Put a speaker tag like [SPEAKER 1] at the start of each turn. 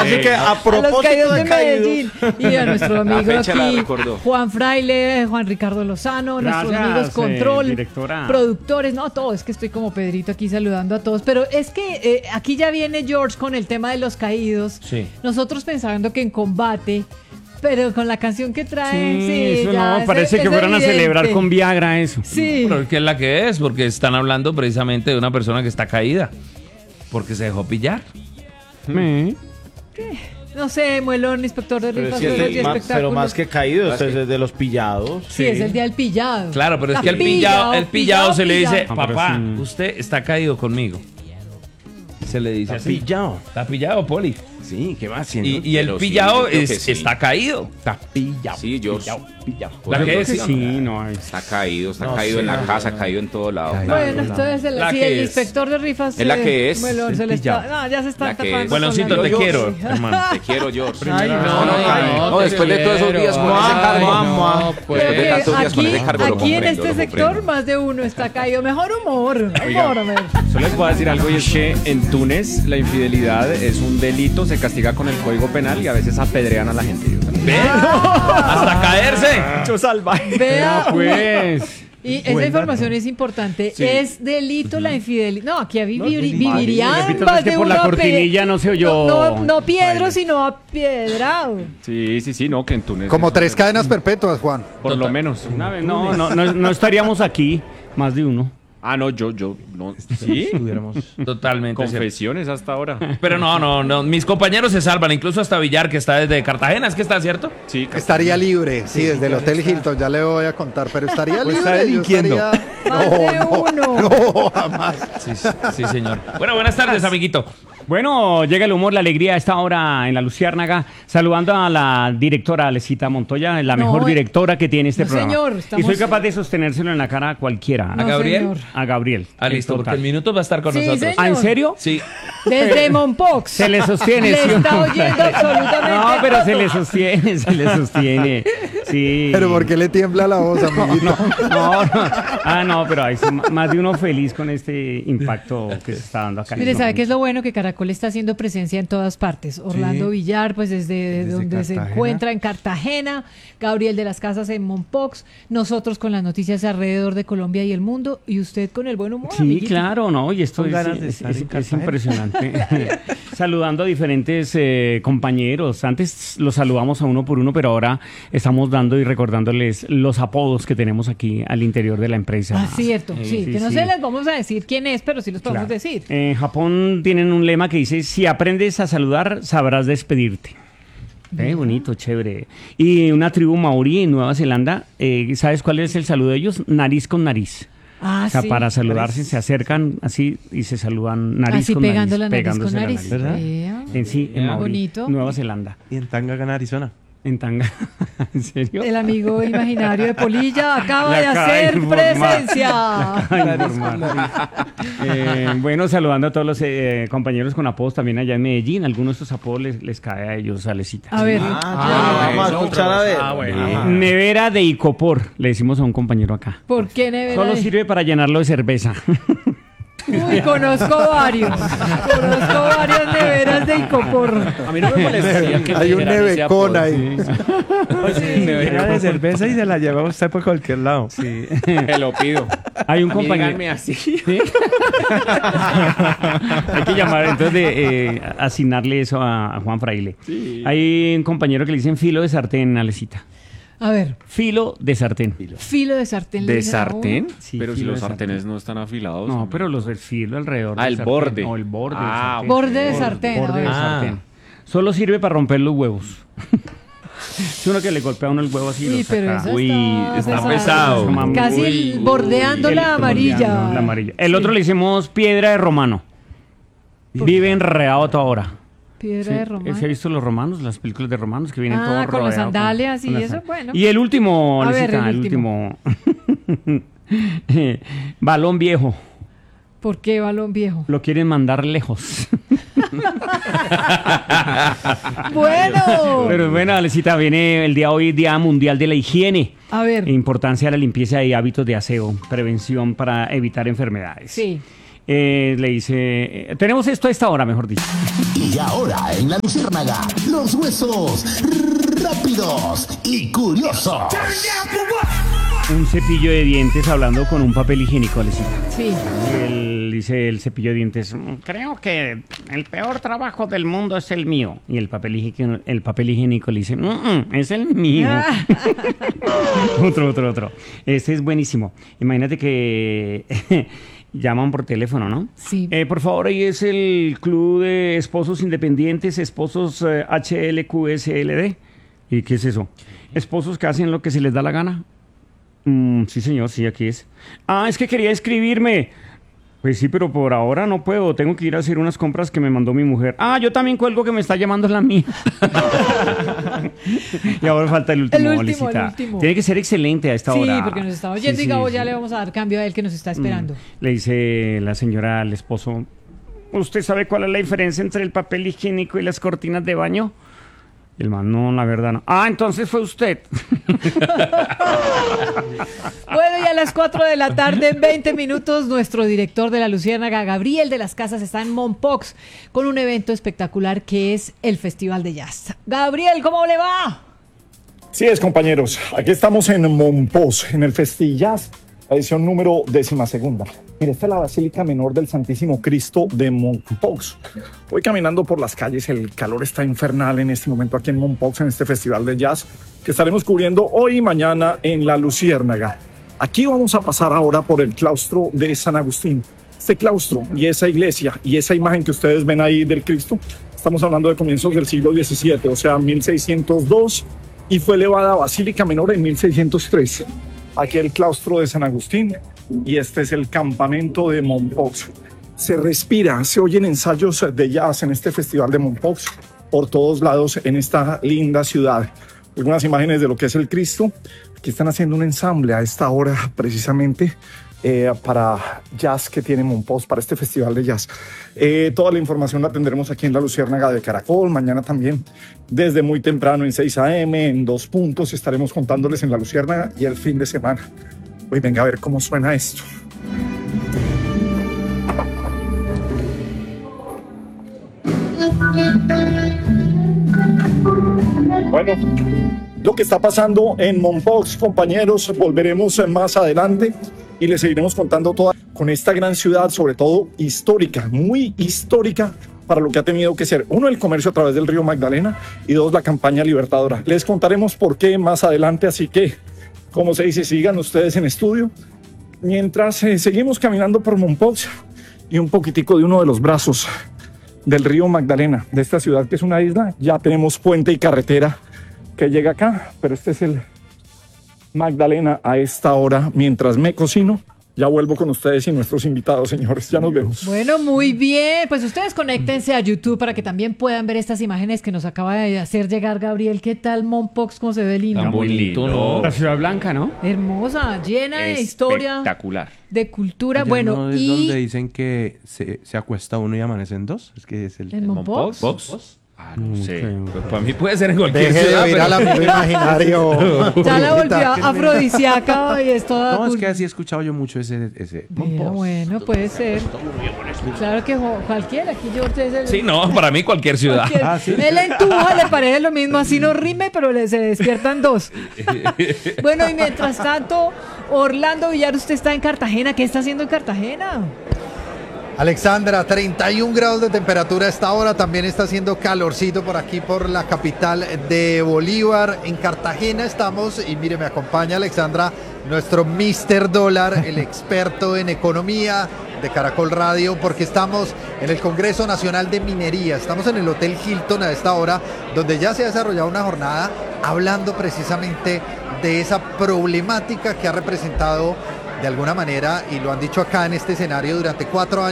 [SPEAKER 1] Así que a
[SPEAKER 2] los
[SPEAKER 1] propósito
[SPEAKER 2] caídos
[SPEAKER 1] de
[SPEAKER 2] de
[SPEAKER 1] caídos.
[SPEAKER 2] Medellín. Y a nuestro amigo
[SPEAKER 3] fecha la
[SPEAKER 2] aquí,
[SPEAKER 3] recordó.
[SPEAKER 2] Juan Fraile, Juan Ricardo Lozano, nuestros amigos Control,
[SPEAKER 4] directora.
[SPEAKER 2] productores, no, todo, es que estoy como Pedrito aquí saludando a todos, pero es que aquí ya viene George con el tema de los caídos.
[SPEAKER 4] Sí.
[SPEAKER 2] Nosotros pensando que en combate, pero con la canción que traen, sí,
[SPEAKER 4] eso
[SPEAKER 2] ya,
[SPEAKER 4] no, parece que fueran
[SPEAKER 2] evidente.
[SPEAKER 4] a celebrar con Viagra eso.
[SPEAKER 2] Sí.
[SPEAKER 5] Pero es que es la que es, porque están hablando precisamente de una persona que está caída, porque se dejó pillar.
[SPEAKER 2] No sé, Muelón, inspector de
[SPEAKER 1] Pero,
[SPEAKER 2] rifas,
[SPEAKER 1] es que
[SPEAKER 2] juegos y
[SPEAKER 1] pero
[SPEAKER 2] espectáculos.
[SPEAKER 1] más que caídos, es de los pillados.
[SPEAKER 2] Sí, es el día del pillado.
[SPEAKER 5] Claro, pero es
[SPEAKER 2] Está
[SPEAKER 5] que el pillado se le dice,
[SPEAKER 4] No, pero
[SPEAKER 5] papá,
[SPEAKER 4] sí.
[SPEAKER 5] usted está caído conmigo. Se le dice
[SPEAKER 1] Está
[SPEAKER 5] así.
[SPEAKER 1] pillado.
[SPEAKER 5] Está pillado, Poli.
[SPEAKER 3] Sí, ¿qué más?
[SPEAKER 5] Y el
[SPEAKER 3] Pero sí,
[SPEAKER 5] pillado
[SPEAKER 3] yo creo que sí.
[SPEAKER 5] está caído.
[SPEAKER 1] Está pillado.
[SPEAKER 3] Sí, George.
[SPEAKER 1] Pillado.
[SPEAKER 5] La
[SPEAKER 4] Yo
[SPEAKER 5] que
[SPEAKER 4] creo
[SPEAKER 5] es,
[SPEAKER 4] que
[SPEAKER 5] ¿sí o
[SPEAKER 4] sí,
[SPEAKER 5] no?
[SPEAKER 4] no es.
[SPEAKER 3] Está caído
[SPEAKER 1] No,
[SPEAKER 3] en
[SPEAKER 1] sí,
[SPEAKER 3] la
[SPEAKER 1] no,
[SPEAKER 3] casa,
[SPEAKER 1] no.
[SPEAKER 3] caído en todo lado.
[SPEAKER 2] Bueno, entonces
[SPEAKER 5] La
[SPEAKER 2] el
[SPEAKER 5] que es.
[SPEAKER 2] inspector de rifas.
[SPEAKER 3] Es la que es.
[SPEAKER 2] Muelón,
[SPEAKER 1] El
[SPEAKER 2] se le está,
[SPEAKER 1] pillado.
[SPEAKER 2] no, ya se está
[SPEAKER 3] La que
[SPEAKER 2] tapando.
[SPEAKER 3] es.
[SPEAKER 5] Bueloncito,
[SPEAKER 2] con la
[SPEAKER 5] te
[SPEAKER 2] luz.
[SPEAKER 5] quiero, hermano.
[SPEAKER 3] Te quiero, George.
[SPEAKER 1] Ay,
[SPEAKER 3] No, después de todos esos días con ese cargo.
[SPEAKER 2] Creo
[SPEAKER 3] Después de
[SPEAKER 2] que
[SPEAKER 3] tantos días con
[SPEAKER 2] aquí,
[SPEAKER 3] ese cargo lo
[SPEAKER 2] aquí en
[SPEAKER 3] comprendo,
[SPEAKER 2] este
[SPEAKER 3] lo
[SPEAKER 2] sector
[SPEAKER 3] comprendo.
[SPEAKER 2] más de uno está caído. Mejor humor. Humor, hombre.
[SPEAKER 6] Solo les voy a decir algo y es que en Túnez la infidelidad es un delito, se castiga con el Código Penal y a veces apedrean a la gente.
[SPEAKER 5] ¿Ve? Hasta caerse.
[SPEAKER 6] Mucho salvaje.
[SPEAKER 2] Vea.
[SPEAKER 4] Pues.
[SPEAKER 2] Y esa información es importante.
[SPEAKER 6] Sí.
[SPEAKER 2] Es delito la infidelidad. No, aquí vivirían
[SPEAKER 4] Repito,
[SPEAKER 2] más
[SPEAKER 4] es que
[SPEAKER 2] de
[SPEAKER 4] por
[SPEAKER 2] uno
[SPEAKER 4] la cortinilla no se oyó.
[SPEAKER 2] No Piedro, sino apiedrado.
[SPEAKER 6] Sí, no, que en Túnez.
[SPEAKER 7] Como
[SPEAKER 6] eso-
[SPEAKER 7] 3 cadenas perpetuas, Juan.
[SPEAKER 6] Por lo menos.
[SPEAKER 4] Una vez, no estaríamos aquí, más de uno.
[SPEAKER 6] Ah, no, yo, no. ¿Sí?
[SPEAKER 5] Totalmente. cierto.
[SPEAKER 6] Confesiones hasta ahora.
[SPEAKER 5] Pero no, mis compañeros se salvan, incluso hasta Villar, que está desde Cartagena, ¿es que está cierto?
[SPEAKER 6] Sí,
[SPEAKER 7] Estaría libre, sí, desde el Hotel Hilton, ya le voy a contar, pero estaría
[SPEAKER 6] Pues
[SPEAKER 7] libre.
[SPEAKER 6] está
[SPEAKER 7] yo
[SPEAKER 6] delinquiendo.
[SPEAKER 7] estaría-
[SPEAKER 2] Más de uno.
[SPEAKER 7] No, jamás.
[SPEAKER 5] Sí, señor. Bueno, buenas tardes, amiguito.
[SPEAKER 4] Bueno, llega el humor, la alegría a esta hora en la Luciérnaga, saludando a la directora Alecita Montoya, la
[SPEAKER 2] No,
[SPEAKER 4] mejor directora que tiene este
[SPEAKER 2] no,
[SPEAKER 4] programa.
[SPEAKER 2] señor,
[SPEAKER 4] Y
[SPEAKER 2] estamos-
[SPEAKER 4] soy capaz de sostenérselo en la cara a cualquiera.
[SPEAKER 5] ¿A Gabriel?
[SPEAKER 2] señor.
[SPEAKER 4] A Gabriel.
[SPEAKER 5] Ah, listo,
[SPEAKER 4] Total.
[SPEAKER 5] porque el minuto va a estar con
[SPEAKER 2] Sí,
[SPEAKER 5] nosotros.
[SPEAKER 2] señor.
[SPEAKER 4] ¿Ah, en serio?
[SPEAKER 5] Sí.
[SPEAKER 2] Desde Monpox.
[SPEAKER 4] Se le sostiene.
[SPEAKER 2] Le
[SPEAKER 4] ¿sí o
[SPEAKER 2] está
[SPEAKER 4] no?
[SPEAKER 2] oyendo absolutamente
[SPEAKER 4] No, pero se
[SPEAKER 2] todo.
[SPEAKER 4] le sostiene, se le sostiene. Sí.
[SPEAKER 7] Pero ¿por qué le tiembla la voz, amiguito?
[SPEAKER 4] No. Ah, no, pero hay más de uno feliz con este impacto que se está dando acá.
[SPEAKER 2] Mire, ¿sabe qué es lo bueno? Que Caracol está haciendo presencia en todas partes. Orlando Villar, pues desde donde se
[SPEAKER 1] Cartagena.
[SPEAKER 2] encuentra en Cartagena, Gabriel de las Casas en Monpox, nosotros con las noticias alrededor de Colombia y el mundo, y usted con el buen humor.
[SPEAKER 4] Sí,
[SPEAKER 2] amiguito.
[SPEAKER 4] claro, ¿no? Y esto
[SPEAKER 1] Con
[SPEAKER 4] es,
[SPEAKER 1] ganas de estar en Cartagena.
[SPEAKER 4] impresionante. Saludando a diferentes compañeros. Antes los saludamos a uno por uno, pero ahora estamos dando y recordándoles los apodos que tenemos aquí al interior de la empresa.
[SPEAKER 2] Ah, cierto, sí, que no
[SPEAKER 4] sí.
[SPEAKER 2] se les vamos a decir quién es, pero sí los podemos
[SPEAKER 4] Claro.
[SPEAKER 2] decir.
[SPEAKER 4] En Japón tienen un lema que dice, si aprendes a saludar, sabrás despedirte. Bonito, chévere. Y una tribu maorí en Nueva Zelanda, ¿sabes cuál es el saludo de ellos? Nariz con nariz.
[SPEAKER 2] Ah,
[SPEAKER 4] O sea,
[SPEAKER 2] sí.
[SPEAKER 4] para saludarse se acercan así y se saludan nariz
[SPEAKER 2] Así
[SPEAKER 4] con
[SPEAKER 2] pegando
[SPEAKER 4] nariz.
[SPEAKER 2] la nariz con
[SPEAKER 4] pegándose la
[SPEAKER 2] nariz.
[SPEAKER 1] ¿verdad?
[SPEAKER 2] Vea.
[SPEAKER 4] En sí, en maorí,
[SPEAKER 2] Bonito.
[SPEAKER 4] Nueva Zelanda.
[SPEAKER 1] Y en Tanga gana Arizona.
[SPEAKER 4] En tanga. ¿En serio?
[SPEAKER 2] El amigo imaginario de Polilla acaba
[SPEAKER 4] Le
[SPEAKER 2] de
[SPEAKER 4] acaba de
[SPEAKER 2] hacer
[SPEAKER 4] informar.
[SPEAKER 2] presencia.
[SPEAKER 4] Ay, informar. Bueno, saludando a todos los compañeros con apodos también allá en Medellín. Algunos de estos apodos les cae a ellos, Alecita.
[SPEAKER 2] A ver,
[SPEAKER 1] Vamos a escuchar a ver.
[SPEAKER 4] Ajá. Nevera de Icopor, le decimos a un compañero acá.
[SPEAKER 2] ¿por qué nevera?
[SPEAKER 4] Solo
[SPEAKER 2] de-
[SPEAKER 4] sirve para llenarlo de cerveza.
[SPEAKER 2] Uy, conozco varios. Conozco varias neveras de Icopor.
[SPEAKER 6] A mí no me molestaría que
[SPEAKER 7] Hay un
[SPEAKER 6] dijeran ese
[SPEAKER 7] nevecón
[SPEAKER 6] apodo.
[SPEAKER 7] ahí.
[SPEAKER 1] Nevera de cerveza y se la lleva usted por cualquier lado.
[SPEAKER 6] Sí, te lo pido.
[SPEAKER 4] Hay un
[SPEAKER 6] A mí
[SPEAKER 4] compañero.
[SPEAKER 6] díganme así.
[SPEAKER 4] ¿Sí? Hay que llamar, entonces, asignarle eso a Juan Fraile. Hay un compañero que le dicen filo de sartén, Alecita.
[SPEAKER 2] A ver,
[SPEAKER 4] Filo de sartén.
[SPEAKER 2] filo de sartén. le
[SPEAKER 6] ¿De
[SPEAKER 2] dicen a uno.
[SPEAKER 6] sartén?
[SPEAKER 4] Sí,
[SPEAKER 6] Pero si
[SPEAKER 4] filo
[SPEAKER 6] los
[SPEAKER 4] de
[SPEAKER 6] sartenes no están afilados.
[SPEAKER 4] No, pero los del filo alrededor.
[SPEAKER 6] Ah,
[SPEAKER 4] del
[SPEAKER 6] el
[SPEAKER 4] sartén.
[SPEAKER 6] borde.
[SPEAKER 4] No, el borde. del
[SPEAKER 6] Ah,
[SPEAKER 4] sartén.
[SPEAKER 2] Borde de sartén.
[SPEAKER 4] Borde
[SPEAKER 2] a
[SPEAKER 4] de
[SPEAKER 2] ver.
[SPEAKER 4] sartén. Solo sirve para romper los huevos. Es uno que le golpea a uno el huevo así. y
[SPEAKER 2] Uy,
[SPEAKER 4] lo
[SPEAKER 2] pero
[SPEAKER 4] saca.
[SPEAKER 2] eso
[SPEAKER 5] Uy, está pesado.
[SPEAKER 2] Casi
[SPEAKER 4] Uy,
[SPEAKER 2] bordeando
[SPEAKER 4] el-
[SPEAKER 2] la amarilla.
[SPEAKER 4] bordeando la amarilla. El
[SPEAKER 2] Sí.
[SPEAKER 4] otro le hicimos piedra de romano. Vive enredado toda hora.
[SPEAKER 2] Piedra
[SPEAKER 4] Sí,
[SPEAKER 2] de romano.
[SPEAKER 4] ¿se ha visto los romanos, las películas de romanos que vienen
[SPEAKER 2] Ah,
[SPEAKER 4] todos
[SPEAKER 2] con las
[SPEAKER 4] rodeados
[SPEAKER 2] sandalias y
[SPEAKER 4] con las
[SPEAKER 2] eso,
[SPEAKER 4] sandalias.
[SPEAKER 2] bueno.
[SPEAKER 4] Y el último,
[SPEAKER 2] A ver,
[SPEAKER 4] Alecita,
[SPEAKER 2] el
[SPEAKER 4] el último. Balón viejo.
[SPEAKER 2] ¿Por qué balón viejo?
[SPEAKER 4] Lo quieren mandar lejos.
[SPEAKER 2] Bueno.
[SPEAKER 4] Pero bueno, Alecita, viene el día hoy, Día Mundial de la Higiene.
[SPEAKER 2] A ver.
[SPEAKER 4] Importancia de la limpieza y hábitos de aseo, prevención para evitar enfermedades.
[SPEAKER 2] Sí.
[SPEAKER 4] Le dice, tenemos esto a esta hora, mejor dicho.
[SPEAKER 8] Y ahora en La Luciérnaga, los huesos rápidos y curiosos.
[SPEAKER 4] Un cepillo de dientes hablando con un papel higiénico, Alecita.
[SPEAKER 2] Sí.
[SPEAKER 4] Él dice el cepillo de dientes, creo que el peor trabajo del mundo es el mío. Y el papel higiénico le dice, es el mío. Otro. Este es buenísimo. Imagínate que llaman por teléfono, ¿no?
[SPEAKER 2] Sí.
[SPEAKER 4] Por favor, ahí es el Club de Esposos Independientes, Esposos HLQSLD. ¿Y qué es eso? Esposos que hacen lo que se les da la gana. Sí, señor, sí, aquí es. Es que quería inscribirme. Pues sí, pero por ahora no puedo. Tengo que ir a hacer unas compras que me mandó mi mujer. Yo también cuelgo que me está llamando la mía. Y ahora falta el último, Alecita. Tiene que ser excelente a esta hora.
[SPEAKER 2] Sí, porque nos está oyendo y Gabo ya le vamos a dar cambio a él que nos está esperando.
[SPEAKER 4] Le dice la señora al esposo, ¿usted sabe cuál es la diferencia entre el papel higiénico y las cortinas de baño? El man, no, la verdad no. Entonces fue usted.
[SPEAKER 2] Bueno, y a las 4 de la tarde, en 20 minutos, nuestro director de La Luciérnaga, Gabriel de las Casas, está en Mompox con un evento espectacular que es el Festival de Jazz. Gabriel, ¿cómo le va?
[SPEAKER 9] Sí es, compañeros. Aquí estamos en Mompox, en el Festillas, edición número 12ª. Mire, esta es la Basílica Menor del Santísimo Cristo de Mompox. Voy caminando por las calles, el calor está infernal en este momento aquí en Mompox, en este festival de jazz que estaremos cubriendo hoy y mañana en La Luciérnaga. Aquí vamos a pasar ahora por el claustro de San Agustín. Este claustro y esa iglesia y esa imagen que ustedes ven ahí del Cristo, estamos hablando de comienzos del siglo XVII, o sea, 1602, y fue elevada a Basílica Menor en 1603. Aquí el claustro de San Agustín y este es el campamento de Mompox. Se respira, se oyen ensayos de jazz en este festival de Mompox por todos lados en esta linda ciudad. Algunas imágenes de lo que es el Cristo. Aquí están haciendo un ensamble a esta hora precisamente para jazz que tiene Mompox, para este festival de jazz. Toda la información la tendremos aquí en La Luciérnaga de Caracol. Mañana también desde muy temprano en 6 a.m. en 2 puntos estaremos contándoles en La Luciérnaga y el fin de semana. Hoy venga a ver cómo suena esto. Bueno, lo que está pasando en Mompox, compañeros, volveremos más adelante y les seguiremos contando toda con esta gran ciudad, sobre todo histórica, muy histórica para lo que ha tenido que ser, 1, el comercio a través del río Magdalena y 2, la campaña libertadora. Les contaremos por qué más adelante, así que, como se dice, sigan ustedes en estudio mientras seguimos caminando por Mompox y un poquitico de uno de los brazos del río Magdalena, de esta ciudad que es una isla. Ya tenemos puente y carretera que llega acá, pero este es el Magdalena a esta hora mientras me cocino. Ya vuelvo con ustedes y nuestros invitados, señores. Ya nos vemos.
[SPEAKER 2] Bueno, muy bien. Pues ustedes conéctense a YouTube para que también puedan ver estas imágenes que nos acaba de hacer llegar Gabriel. ¿Qué tal Mompox? ¿Cómo se ve lindo?
[SPEAKER 5] Está muy lindo, ¿no?
[SPEAKER 4] La Ciudad Blanca, ¿no?
[SPEAKER 2] Hermosa, llena de historia.
[SPEAKER 6] Espectacular.
[SPEAKER 2] De cultura.
[SPEAKER 1] Allá
[SPEAKER 2] Bueno,
[SPEAKER 1] ¿no es
[SPEAKER 2] y
[SPEAKER 1] donde dicen que se acuesta uno y amanecen dos? Es que es
[SPEAKER 2] ¿en Mompox?
[SPEAKER 5] ¿Box?
[SPEAKER 6] No sé.
[SPEAKER 5] Pues para mí puede ser en cualquier
[SPEAKER 7] Deje
[SPEAKER 5] ciudad.
[SPEAKER 7] de ir al amigo imaginario.
[SPEAKER 2] Ya la volvió afrodisíaca y es toda...
[SPEAKER 1] No, es que así he escuchado yo mucho ese
[SPEAKER 2] Vea,
[SPEAKER 1] Mompox.
[SPEAKER 2] bueno, puede ser. Claro que cualquiera. Aquí yo ustedes...
[SPEAKER 5] Sí, no, para mí cualquier ciudad.
[SPEAKER 2] cualquier-
[SPEAKER 1] sí.
[SPEAKER 2] Él en Tuja le parece lo mismo, así no rime, pero se despiertan dos. Bueno, y mientras tanto, Orlando Villar, usted está en Cartagena. ¿Qué está haciendo en Cartagena?
[SPEAKER 7] Alexandra, 31 grados de temperatura a esta hora. También está haciendo calorcito por aquí, por la capital de Bolívar. En Cartagena estamos, y mire, me acompaña Alexandra, nuestro Mr. Dólar, el experto en economía de Caracol Radio, porque estamos en el Congreso Nacional de Minería. Estamos en el Hotel Hilton a esta hora, donde ya se ha desarrollado una jornada hablando precisamente de esa problemática que ha representado de alguna manera, y lo han dicho acá en este escenario, durante 4 años